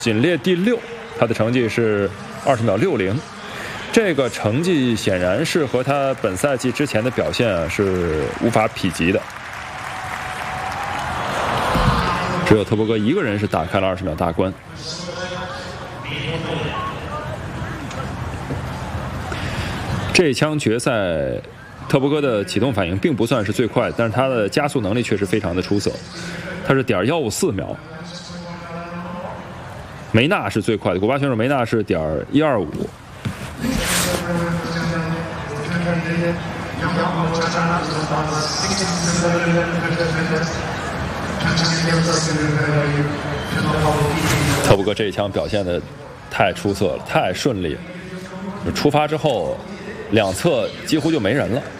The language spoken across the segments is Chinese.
仅列第6，他的成绩是20秒60。这个成绩显然是和他本赛季之前的表现是无法匹及的。只有特伯格一个人是打开了20秒大关。这一枪决赛，特伯格的启动反应并不算是最快，但是他的加速能力确实非常的出色。他是.154秒，梅纳是最快的，古巴选手梅纳是.125。特伯格这一枪表现的太出色了，太顺利了。出发之后，两侧几乎就没人了。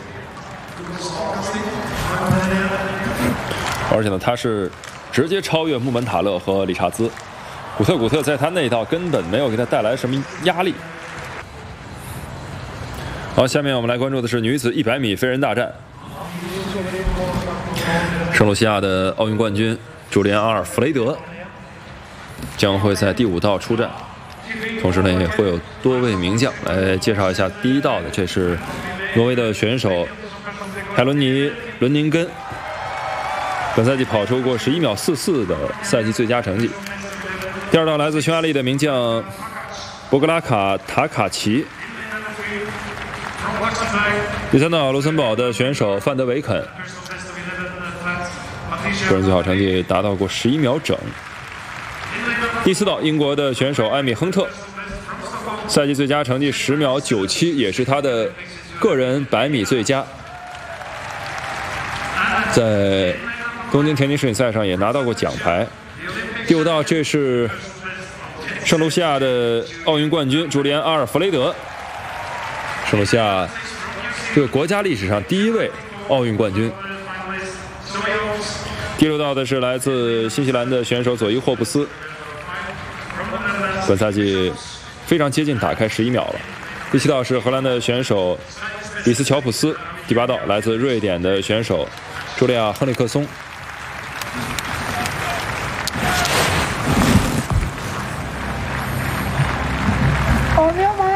而且呢，他是直接超越穆门塔勒和理查兹。古特在他那一道根本没有给他带来什么压力。好，下面我们来关注的是女子100米飞人大战。圣卢西亚的奥运冠军朱利安·阿尔弗雷德将会在第5道出战，同时呢也会有多位名将来介绍一下第1道的，这是挪威的选手海伦尼·伦宁根，本赛季跑出过11秒44的赛季最佳成绩。第2道来自匈牙利的名将博格拉卡·塔卡奇。第3道卢森堡的选手范德维肯，个人最好成绩达到过11秒整。第4道英国的选手艾米亨特，赛季最佳成绩10秒97，也是他的个人100米最佳，在东京田径世锦赛上也拿到过奖牌。第5道，这是圣卢西亚的奥运冠军朱利安·阿尔弗雷德，圣卢西亚这个国家历史上第1位奥运冠军。第6道的是来自新西兰的选手佐伊·霍布斯，本赛季非常接近打开11秒了。第7道是荷兰的选手里斯乔普斯。第8道来自瑞典的选手茱莉亚·亨利克松。 5秒前。